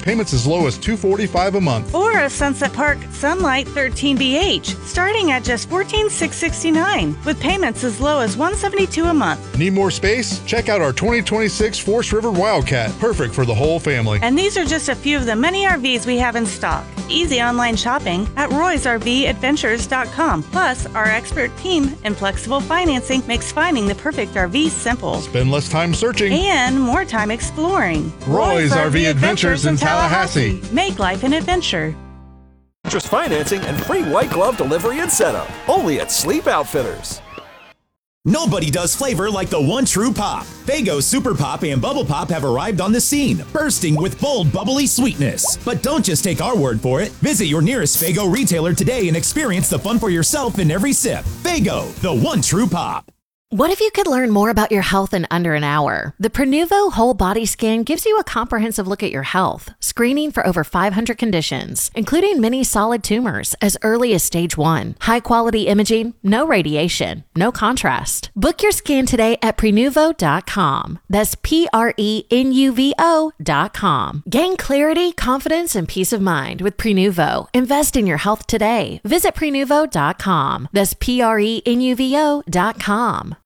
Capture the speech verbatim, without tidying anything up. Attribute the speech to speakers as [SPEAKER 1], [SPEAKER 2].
[SPEAKER 1] payments as low as two hundred forty-five dollars a month.
[SPEAKER 2] Or a Sunset Park Sunlight thirteen B H, starting at just fourteen thousand six hundred sixty-nine dollars, with payments as low as one hundred seventy-two dollars a month.
[SPEAKER 1] Need more space? Check out our twenty twenty-six Forest River Wildcat, perfect for the whole family.
[SPEAKER 2] And these are just a few of the many R Vs we have in stock. Easy online shopping at roys r v adventures dot com. Plus, our expert team and flexible financing makes finding the perfect R V simple.
[SPEAKER 1] Spend less time searching
[SPEAKER 2] and more time exploring.
[SPEAKER 1] Roy's R V Adventures in Tallahassee.
[SPEAKER 2] Make life an adventure.
[SPEAKER 3] Just financing and free white glove delivery and setup. Only at Sleep Outfitters.
[SPEAKER 4] Nobody does flavor like the one true pop. Faygo Super Pop and Bubble Pop have arrived on the scene, bursting with bold, bubbly sweetness. But don't just take our word for it. Visit your nearest Faygo retailer today and experience the fun for yourself in every sip. Faygo, the one true pop.
[SPEAKER 5] What if you could learn more about your health in under an hour? The Prenuvo Whole Body Scan gives you a comprehensive look at your health, screening for over five hundred conditions, including many solid tumors as early as stage one. High-quality imaging, no radiation, no contrast. Book your scan today at prenuvo dot com. That's P R E N U V O dot com. Gain clarity, confidence, and peace of mind with Prenuvo. Invest in your health today. Visit prenuvo dot com. That's P R E N U V O dot com.